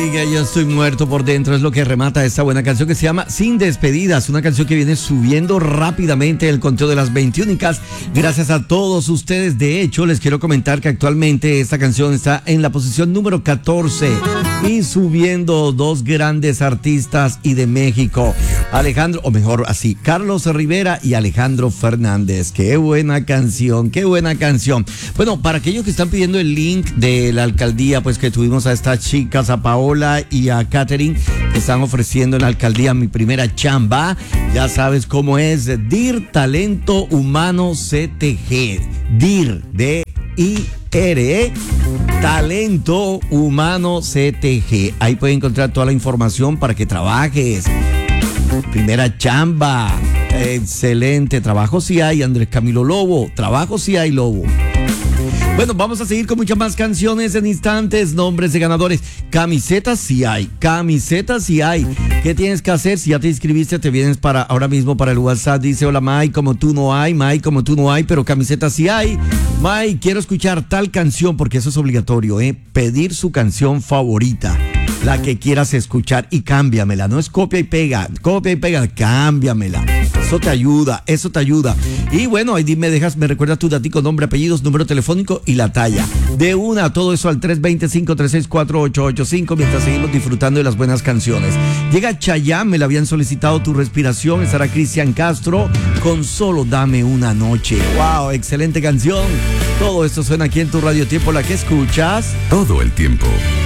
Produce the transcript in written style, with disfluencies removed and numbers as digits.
Oiga, yo estoy muerto por dentro, es lo que remata esta buena canción que se llama Sin Despedidas, una canción que viene subiendo rápidamente el conteo de las 21. Gracias a todos ustedes. De hecho, les quiero comentar que actualmente esta canción está en la posición número 14 y subiendo dos grandes artistas y de México, Alejandro, o mejor así, Carlos Rivera y Alejandro Fernández. Qué buena canción, qué buena canción. Bueno, para aquellos que están pidiendo el link de la alcaldía, pues que tuvimos a estas chicas, a Paola y a Catherine, que están ofreciendo en la alcaldía Mi Primera Chamba. Ya sabes cómo es, DIR Talento Humano CTG. DIR, D-I-R-E, Talento Humano CTG. Ahí pueden encontrar toda la información para que trabajes. Primera chamba, excelente, trabajo si hay, Andrés Camilo Lobo, trabajo si hay, Lobo. Bueno, vamos a seguir con muchas más canciones en instantes, nombres de ganadores. Camisetas sí hay, camisetas sí hay. ¿Qué tienes que hacer? Si ya te inscribiste, te vienes para ahora mismo para el WhatsApp. Dice, hola May, como tú no hay, May, como tú no hay, pero camisetas sí hay. May, quiero escuchar tal canción, porque eso es obligatorio, pedir su canción favorita, la que quieras escuchar, y cámbiamela. No es copia y pega, cámbiamela. Eso te ayuda, eso te ayuda. Y bueno, ahí me recuerda tu datico, nombre, apellidos, número telefónico y la talla. De una, todo eso al 325-364-885, mientras seguimos disfrutando de las buenas canciones. Llega Chayanne, me la habían solicitado, Tu Respiración. Estará Cristian Castro con Solo Dame Una Noche. Wow, excelente canción. Todo esto suena aquí en tu Radio Tiempo, la que escuchas todo el tiempo.